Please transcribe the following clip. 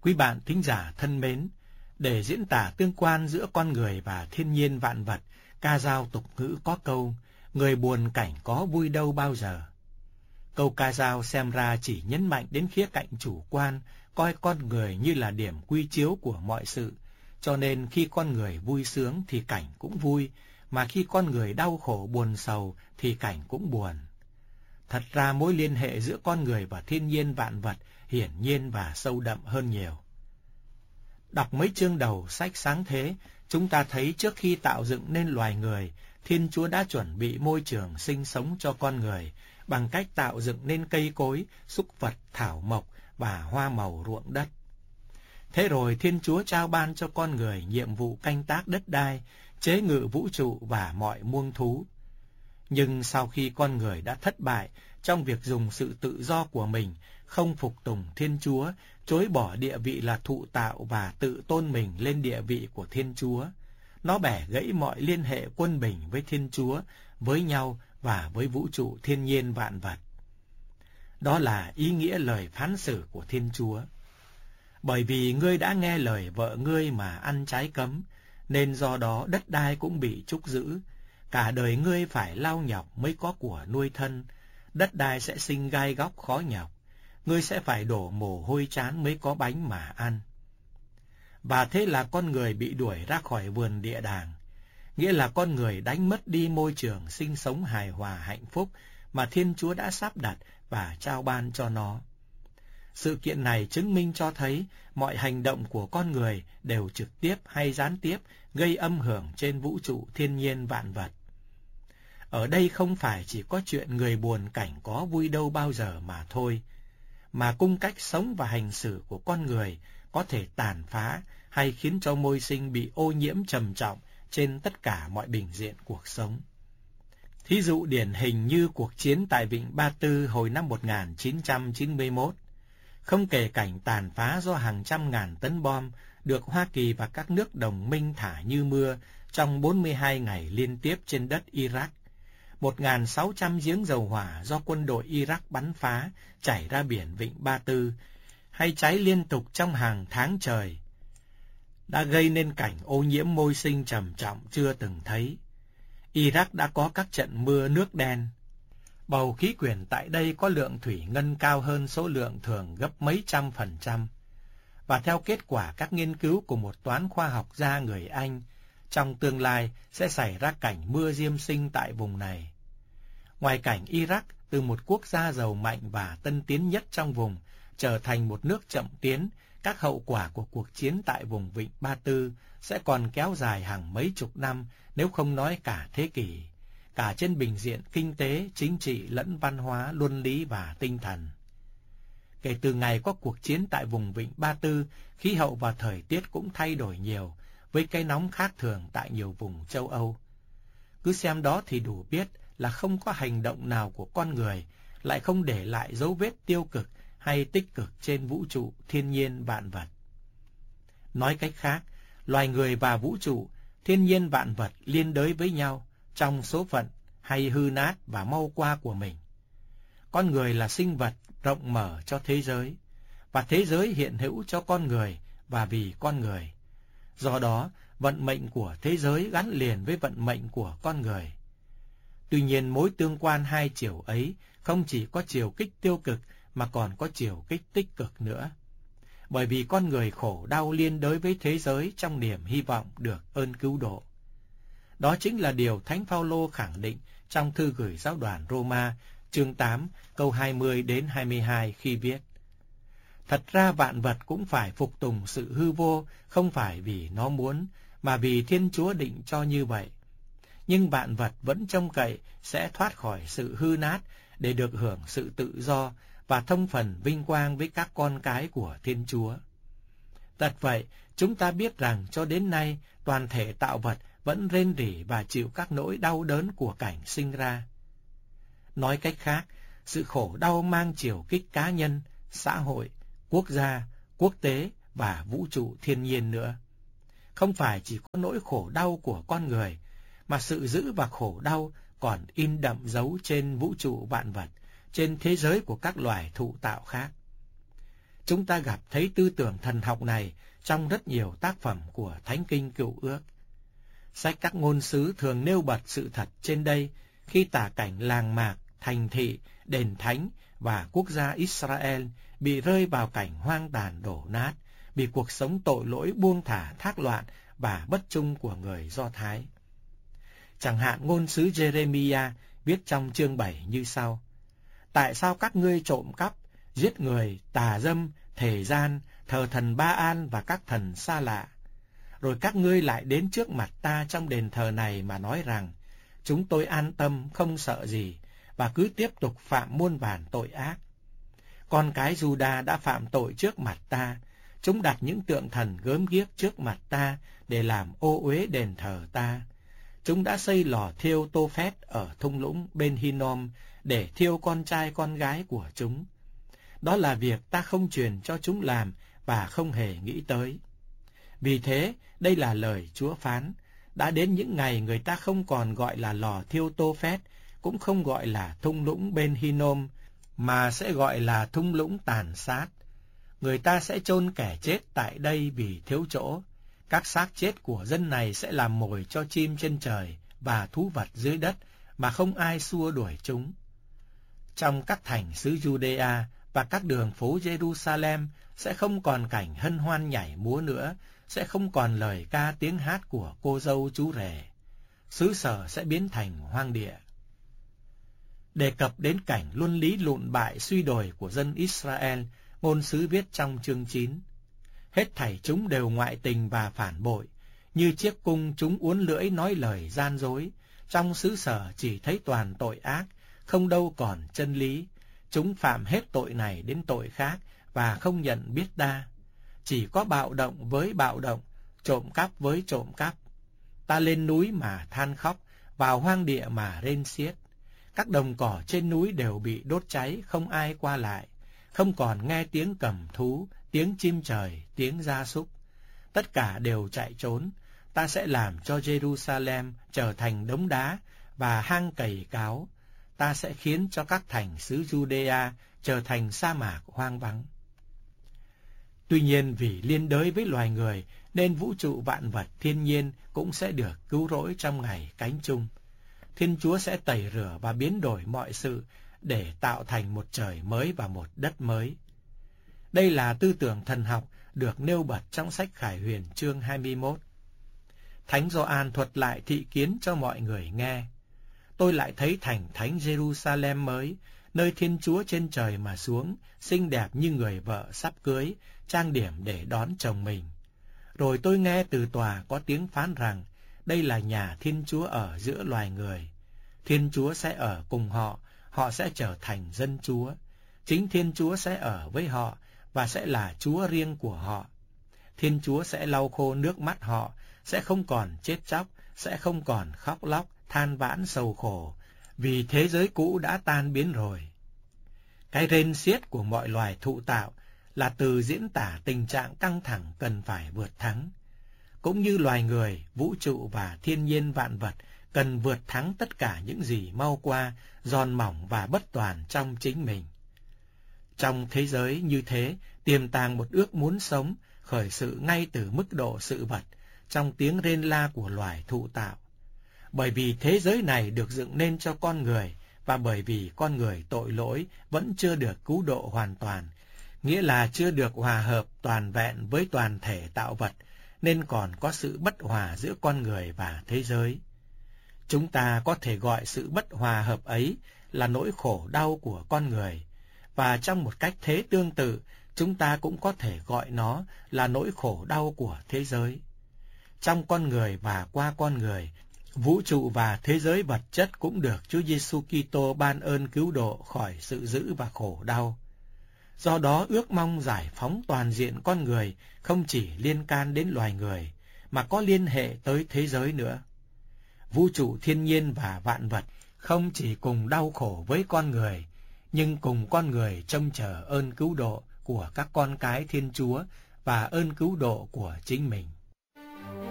Quý bạn thính giả thân mến, để diễn tả tương quan giữa con người và thiên nhiên vạn vật, ca dao tục ngữ có câu, người buồn cảnh có vui đâu bao giờ. Câu ca dao xem ra chỉ nhấn mạnh đến khía cạnh chủ quan, coi con người như là điểm quy chiếu của mọi sự, cho nên khi con người vui sướng thì cảnh cũng vui, mà khi con người đau khổ buồn sầu thì cảnh cũng buồn. Thật ra mối liên hệ giữa con người và thiên nhiên vạn vật hiển nhiên và sâu đậm hơn nhiều. Đọc mấy chương đầu sách Sáng Thế, chúng ta thấy trước khi tạo dựng nên loài người, Thiên Chúa đã chuẩn bị môi trường sinh sống cho con người bằng cách tạo dựng nên cây cối, súc vật, thảo mộc và hoa màu ruộng đất. Thế rồi Thiên Chúa trao ban cho con người nhiệm vụ canh tác đất đai, chế ngự vũ trụ và mọi muông thú. Nhưng sau khi con người đã thất bại trong việc dùng sự tự do của mình, không phục tùng Thiên Chúa, chối bỏ địa vị là thụ tạo và tự tôn mình lên địa vị của Thiên Chúa, nó bẻ gãy mọi liên hệ quân bình với Thiên Chúa, với nhau và với vũ trụ thiên nhiên vạn vật. Đó là ý nghĩa lời phán xử của Thiên Chúa. Bởi vì ngươi đã nghe lời vợ ngươi mà ăn trái cấm, nên do đó đất đai cũng bị trúc giữ. Cả đời ngươi phải lao nhọc mới có của nuôi thân, đất đai sẽ sinh gai góc khó nhọc. Ngươi sẽ phải đổ mồ hôi trán mới có bánh mà ăn. Và thế là con người bị đuổi ra khỏi vườn địa đàng, nghĩa là con người đánh mất đi môi trường sinh sống hài hòa hạnh phúc mà Thiên Chúa đã sắp đặt và trao ban cho nó. Sự kiện này chứng minh cho thấy mọi hành động của con người đều trực tiếp hay gián tiếp gây âm hưởng trên vũ trụ thiên nhiên vạn vật. Ở đây không phải chỉ có chuyện người buồn cảnh có vui đâu bao giờ mà thôi, mà cung cách sống và hành xử của con người có thể tàn phá hay khiến cho môi sinh bị ô nhiễm trầm trọng trên tất cả mọi bình diện cuộc sống. Thí dụ điển hình như cuộc chiến tại Vịnh Ba Tư hồi năm 1991, không kể cảnh tàn phá do hàng trăm ngàn tấn bom được Hoa Kỳ và các nước đồng minh thả như mưa trong 42 ngày liên tiếp trên đất Iraq, 1.600 giếng dầu hỏa do quân đội Iraq bắn phá chảy ra biển Vịnh Ba Tư, hay cháy liên tục trong hàng tháng trời, đã gây nên cảnh ô nhiễm môi sinh trầm trọng chưa từng thấy. Iraq đã có các trận mưa nước đen. Bầu khí quyển tại đây có lượng thủy ngân cao hơn số lượng thường gấp mấy trăm%. Và theo kết quả các nghiên cứu của một toán khoa học gia người Anh, trong tương lai sẽ xảy ra cảnh mưa diêm sinh tại vùng này. Ngoài cảnh Iraq từ một quốc gia giàu mạnh và tân tiến nhất trong vùng trở thành một nước chậm tiến, các hậu quả của cuộc chiến tại vùng Vịnh Ba Tư sẽ còn kéo dài hàng mấy chục năm, nếu không nói cả thế kỷ, cả trên bình diện kinh tế, chính trị lẫn văn hóa, luân lý và tinh thần. Kể từ ngày có cuộc chiến tại vùng Vịnh Ba Tư, khí hậu và thời tiết cũng thay đổi nhiều, với cái nóng khác thường tại nhiều vùng châu Âu. Cứ xem đó thì đủ biết là không có hành động nào của con người lại không để lại dấu vết tiêu cực hay tích cực trên vũ trụ thiên nhiên vạn vật. Nói cách khác, loài người và vũ trụ, thiên nhiên vạn vật liên đới với nhau trong số phận hay hư nát và mau qua của mình. Con người là sinh vật rộng mở cho thế giới, và thế giới hiện hữu cho con người và vì con người. Do đó, vận mệnh của thế giới gắn liền với vận mệnh của con người. Tuy nhiên, mối tương quan hai chiều ấy không chỉ có chiều kích tiêu cực mà còn có chiều kích tích cực nữa. Bởi vì con người khổ đau liên đới với thế giới trong niềm hy vọng được ơn cứu độ. Đó chính là điều Thánh Phaolô khẳng định trong thư gửi giáo đoàn Roma, chương 8, câu 20 đến 22 khi viết: Thật ra vạn vật cũng phải phục tùng sự hư vô, không phải vì nó muốn, mà vì Thiên Chúa định cho như vậy. Nhưng vạn vật vẫn trông cậy sẽ thoát khỏi sự hư nát để được hưởng sự tự do và thông phần vinh quang với các con cái của Thiên Chúa. Thật vậy, chúng ta biết rằng cho đến nay toàn thể tạo vật vẫn rên rỉ và chịu các nỗi đau đớn của cảnh sinh ra. Nói cách khác, sự khổ đau mang chiều kích cá nhân, xã hội, quốc gia, quốc tế và vũ trụ thiên nhiên nữa. Không phải chỉ có nỗi khổ đau của con người, mà sự dữ và khổ đau còn in đậm dấu trên vũ trụ vạn vật, trên thế giới của các loài thụ tạo khác. Chúng ta gặp thấy tư tưởng thần học này trong rất nhiều tác phẩm của Thánh Kinh Cựu Ước. Sách các ngôn sứ thường nêu bật sự thật trên đây khi tả cảnh làng mạc, thành thị, đền thánh và quốc gia Israel bị rơi vào cảnh hoang tàn đổ nát, bị cuộc sống tội lỗi buông thả thác loạn và bất trung của người Do Thái. Chẳng hạn ngôn sứ Jeremiah viết trong chương 7 như sau: Tại sao các ngươi trộm cắp, giết người, tà dâm, thề gian, thờ thần Ba-an và các thần xa lạ? Rồi các ngươi lại đến trước mặt ta trong đền thờ này mà nói rằng, chúng tôi an tâm, không sợ gì, và cứ tiếp tục phạm muôn vàn tội ác. Con cái Giuđa đã phạm tội trước mặt ta, chúng đặt những tượng thần gớm ghiếc trước mặt ta để làm ô uế đền thờ ta. Chúng đã xây lò thiêu Tô-phét ở thung lũng Ben Hinnom để thiêu con trai con gái của chúng. Đó là việc ta không truyền cho chúng làm và không hề nghĩ tới. Vì thế, đây là lời Chúa phán, đã đến những ngày người ta không còn gọi là lò thiêu Tô-phét, cũng không gọi là thung lũng Ben Hinnom, mà sẽ gọi là thung lũng tàn sát. Người ta sẽ chôn kẻ chết tại đây vì thiếu chỗ. Các xác chết của dân này sẽ làm mồi cho chim trên trời và thú vật dưới đất, mà không ai xua đuổi chúng. Trong các thành xứ Judea và các đường phố Jerusalem sẽ không còn cảnh hân hoan nhảy múa nữa, sẽ không còn lời ca tiếng hát của cô dâu chú rể. Xứ sở sẽ biến thành hoang địa. Đề cập đến cảnh luân lý lụn bại suy đồi của dân Israel, ngôn sứ viết trong chương 9: Hết thảy chúng đều ngoại tình và phản bội, như chiếc cung chúng uốn lưỡi nói lời gian dối, trong xứ sở chỉ thấy toàn tội ác, không đâu còn chân lý. Chúng phạm hết tội này đến tội khác và không nhận biết ta. Chỉ có bạo động với bạo động, trộm cắp với trộm cắp. Ta lên núi mà than khóc, vào hoang địa mà rên xiết. Các đồng cỏ trên núi đều bị đốt cháy, không ai qua lại. Không còn nghe tiếng cầm thú, tiếng chim trời, tiếng gia súc. Tất cả đều chạy trốn. Ta sẽ làm cho Jerusalem trở thành đống đá và hang cày cáo. Ta sẽ khiến cho các thành xứ Judea trở thành sa mạc hoang vắng. Tuy nhiên vì liên đới với loài người, nên vũ trụ vạn vật thiên nhiên cũng sẽ được cứu rỗi trong ngày cánh chung. Thiên Chúa sẽ tẩy rửa và biến đổi mọi sự để tạo thành một trời mới và một đất mới. Đây là tư tưởng thần học được nêu bật trong sách Khải Huyền chương 21. Thánh Gioan thuật lại thị kiến cho mọi người nghe. Tôi lại thấy thành thánh Jerusalem mới, nơi Thiên Chúa trên trời mà xuống, xinh đẹp như người vợ sắp cưới, trang điểm để đón chồng mình. Rồi tôi nghe từ tòa có tiếng phán rằng, đây là nhà Thiên Chúa ở giữa loài người. Thiên Chúa sẽ ở cùng họ, họ sẽ trở thành dân Chúa. Chính Thiên Chúa sẽ ở với họ và sẽ là Chúa riêng của họ. Thiên Chúa sẽ lau khô nước mắt họ, sẽ không còn chết chóc, sẽ không còn khóc lóc, than vãn sầu khổ, vì thế giới cũ đã tan biến rồi. Cái rên xiết của mọi loài thụ tạo là từ diễn tả tình trạng căng thẳng cần phải vượt thắng. Cũng như loài người, vũ trụ và thiên nhiên vạn vật cần vượt thắng tất cả những gì mau qua, giòn mỏng và bất toàn trong chính mình. Trong thế giới như thế, tiềm tàng một ước muốn sống, khởi sự ngay từ mức độ sự vật, trong tiếng rên la của loài thụ tạo. Bởi vì thế giới này được dựng nên cho con người, và bởi vì con người tội lỗi vẫn chưa được cứu độ hoàn toàn, nghĩa là chưa được hòa hợp toàn vẹn với toàn thể tạo vật, nên còn có sự bất hòa giữa con người và thế giới. Chúng ta có thể gọi sự bất hòa hợp ấy là nỗi khổ đau của con người, và trong một cách thế tương tự, chúng ta cũng có thể gọi nó là nỗi khổ đau của thế giới. Trong con người và qua con người, vũ trụ và thế giới vật chất cũng được Chúa Giêsu Kitô ban ơn cứu độ khỏi sự dữ và khổ đau. Do đó ước mong giải phóng toàn diện con người không chỉ liên can đến loài người, mà có liên hệ tới thế giới nữa. Vũ trụ thiên nhiên và vạn vật không chỉ cùng đau khổ với con người, nhưng cùng con người trông chờ ơn cứu độ của các con cái Thiên Chúa và ơn cứu độ của chính mình.